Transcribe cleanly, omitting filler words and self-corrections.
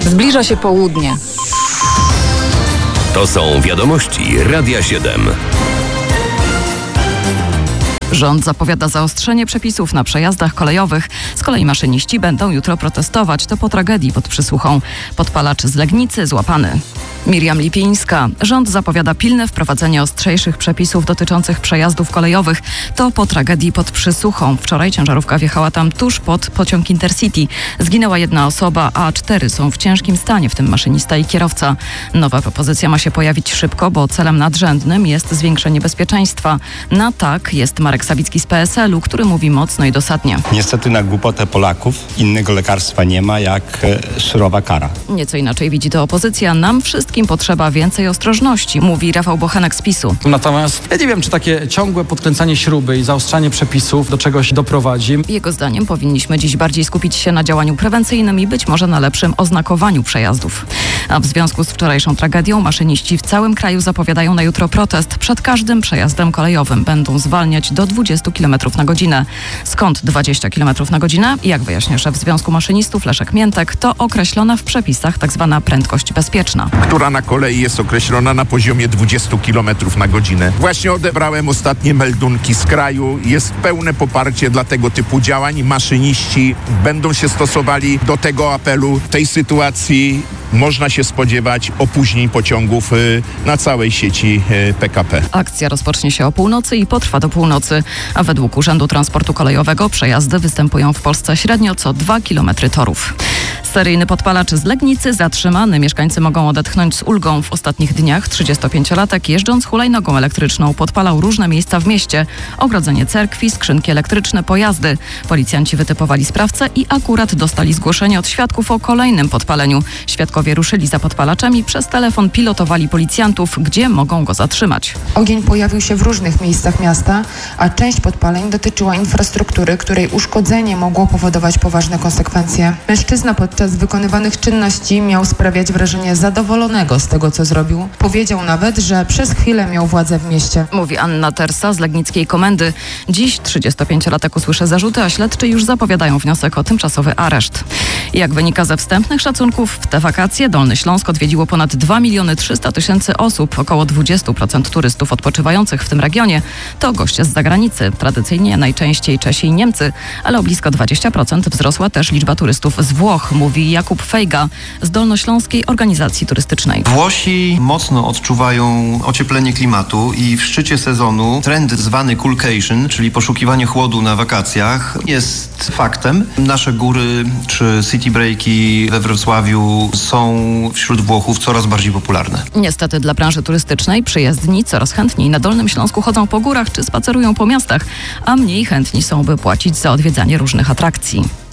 Zbliża się południe. To są wiadomości Radia 7. Rząd zapowiada zaostrzenie przepisów na przejazdach kolejowych. Z kolei maszyniści będą jutro protestować. To po tragedii pod Przysłuchą. Podpalacz z Legnicy złapany. Miriam Lipińska. Rząd zapowiada pilne wprowadzenie ostrzejszych przepisów dotyczących przejazdów kolejowych. To po tragedii pod Przysłuchą. Wczoraj ciężarówka wjechała tam tuż pod pociąg Intercity. Zginęła jedna osoba, a 4 są w ciężkim stanie, w tym maszynista i kierowca. Nowa propozycja ma się pojawić szybko, bo celem nadrzędnym jest zwiększenie bezpieczeństwa. Na tak jest Marek Sawicki z PSL-u, który mówi mocno i dosadnie. Niestety na głupotę Polaków innego lekarstwa nie ma jak surowa kara. Nieco inaczej widzi to opozycja. Nam wszystkim potrzeba więcej ostrożności, mówi Rafał Bochenek z PiS-u. Natomiast ja nie wiem, czy takie ciągłe podkręcanie śruby i zaostrzanie przepisów do czegoś doprowadzi. Jego zdaniem powinniśmy dziś bardziej skupić się na działaniu prewencyjnym i być może na lepszym oznakowaniu przejazdów. A w związku z wczorajszą tragedią maszyniści w całym kraju zapowiadają na jutro protest. Przed każdym przejazdem kolejowym będą zwalniać do 20 km na godzinę. Skąd 20 km na godzinę? Jak wyjaśnia szef Związku Maszynistów Leszek Miętek, to określona w przepisach tzw. prędkość bezpieczna, która na kolei jest określona na poziomie 20 km na godzinę. Właśnie odebrałem ostatnie meldunki z kraju. Jest pełne poparcie dla tego typu działań. Maszyniści będą się stosowali do tego apelu. W tej sytuacji można się spodziewać opóźnień pociągów na całej sieci PKP. Akcja rozpocznie się o północy i potrwa do północy, a według Urzędu Transportu Kolejowego przejazdy występują w Polsce średnio co 2 km torów. Seryjny podpalacz z Legnicy zatrzymany. Mieszkańcy mogą odetchnąć z ulgą. W ostatnich dniach 35-latek jeżdżąc hulajnogą elektryczną podpalał różne miejsca w mieście. Ogrodzenie cerkwi, skrzynki elektryczne, pojazdy. Policjanci wytypowali sprawcę i akurat dostali zgłoszenie od świadków o kolejnym podpaleniu. Świadkowie ruszyli za podpalaczem i przez telefon pilotowali policjantów, gdzie mogą go zatrzymać. Ogień pojawił się w różnych miejscach miasta, a część podpaleń dotyczyła infrastruktury, której uszkodzenie mogło powodować poważne konsekwencje. Mężczyzna podczas wykonywanych czynności miał sprawiać wrażenie zadowolonego z tego, co zrobił. Powiedział nawet, że przez chwilę miał władzę w mieście. Mówi Anna Tersa z Legnickiej Komendy. Dziś 35-latek usłyszy zarzuty, a śledczy już zapowiadają wniosek o tymczasowy areszt. Jak wynika ze wstępnych szacunków, w te wakacje Dolny Śląsk odwiedziło ponad 2 300 000 osób. Około 20% turystów odpoczywających w tym regionie to goście z zagranicy. Tradycyjnie najczęściej Czesi i Niemcy, ale o blisko 20% wzrosła też liczba turystów z Włoch, mówi Jakub Fejga z Dolnośląskiej Organizacji Turystycznej. Włosi mocno odczuwają ocieplenie klimatu i w szczycie sezonu trend zwany coolcation, czyli poszukiwanie chłodu na wakacjach, jest faktem. Nasze góry czy city breaki we Wrocławiu są wśród Włochów coraz bardziej popularne. Niestety dla branży turystycznej przyjezdni coraz chętniej na Dolnym Śląsku chodzą po górach czy spacerują po miastach, a mniej chętni są, by płacić za odwiedzanie różnych atrakcji.